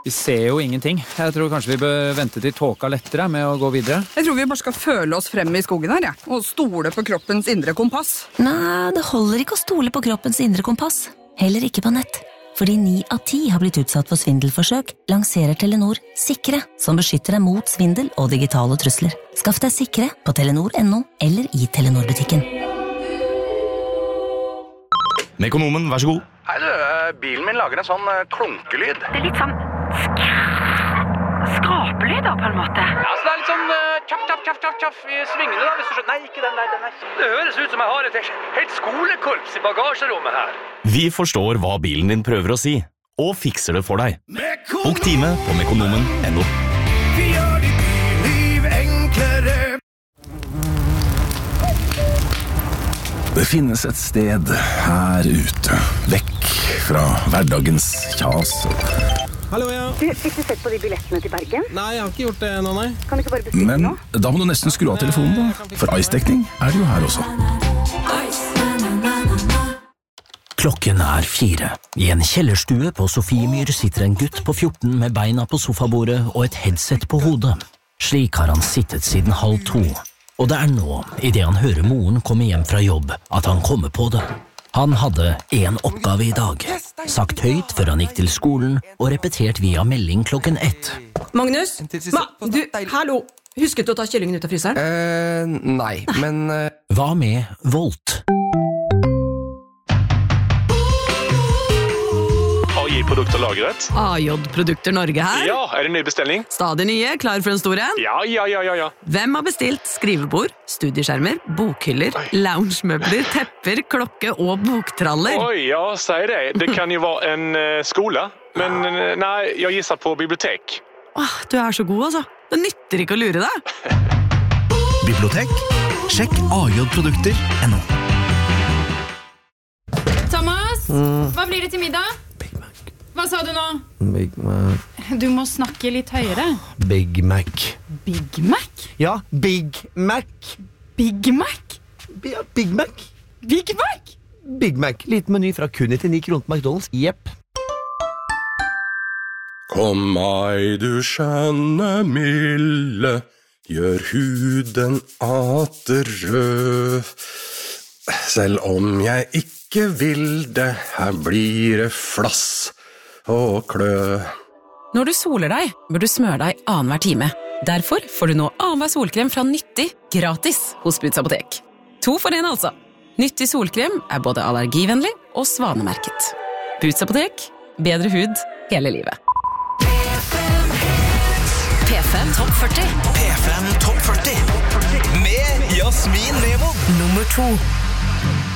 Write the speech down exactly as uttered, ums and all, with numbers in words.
Vi ser jo ingenting. Jeg tror kanskje vi bør vente til tåka lettere med å gå videre. Jeg tror vi bare skal føle oss frem i skogen her, ja. Og stole på kroppens indre kompass. Nei, det holder ikke å stole på kroppens indre kompass. Heller ikke på nett. Fordi ni av ti har blitt utsatt for svindelforsøk, lanserer Telenor Sikre, som beskytter deg mot svindel og digitale trusler. Skaff deg Sikre på telenor punktum no eller i Telenor-butikken. Mekonomen, vær så god. Hei du, bilen min lager en sånn klunkelyd. Det er litt sånn skrapelyd da, på en måte. Ja, så det er litt sånn tjaff, tjaff, tjaff, tjaff, tjaff i svingene da, hvis du skjønner. Nei, ikke den der, den der. Det høres ut som jeg har et helt skolekorps i bagasjerommet her. Vi forstår hva bilen din prøver å si, og fikser det for deg. Bok time på mekonomen punktum no. Vi gjør ditt liv enklere. Det finnes et sted her ute, vekk fra hverdagens kjas. Hallo, ja. Du, fikk du sett på de billettene til Bergen? Nei, jeg har ikke gjort det nå, nei. Kan du ikke bare bestille Men nå? da må du nesten skru av telefonen da, for ice-dekning er det jo her også. Klokken er fire. I en kjellerstue på Sofiemyr sitter en gutt på fjorten med beina på sofabordet og et headset på hodet. Slik har han sittet siden halv to. Og det er nå, i det han hører moren komme hjem fra jobb, at han kommer på det. Han hadde en oppgave i dag, sagt høyt før han gikk til skolen, og repetert via melding klokken ett. Magnus? Ma, du, hallo! Husket du å ta kyllingen ut av fryseren? Eh, nei, men... Uh... Hva med Volt? A J-produkter lagret. A J-produkter Norge her. Ja, er det ny bestelling? Stadig nye, klar for en stor en? Ja, ja, ja, ja, ja. Hvem har bestilt skrivebord, studieskjermer, bokhyller, loungemøbler, tepper, klokke og boktraller? Oi, ja, sier det. Det kan jo være en uh, skole, men uh, nei, jeg gisser på bibliotek. Åh, du er så god, altså. Det nytter ikke å lure deg. Bibliotek? Sjekk A J-produkter punktum no. Thomas, Mm. hva blir det til middag? Hva sa du nå? Big Mac. Du må snakke litt høyere. Big Mac. Big Mac? Ja, Big Mac. Big Mac? Ja, Big Mac. Big Mac? Big Mac. Litt meny fra kun nittioni kroner på McDonald's. Jepp. Kom meg du skjønne milde, gjør huden atter rød. Selv om jeg ikke vil det, her blir det flass og klø. Når du soler deg, bør du smøre deg annenhver time. Derfor får du nå annenhver solkrem fra Nyttig gratis hos Boots Apotek. To for en altså. Nyttig solkrem er både allergivennlig og svanemerket. Boots Apotek, bedre hud hele livet. P fem Topp førti. P fem Topp førti. Med Jasmin Levo. Nummer to.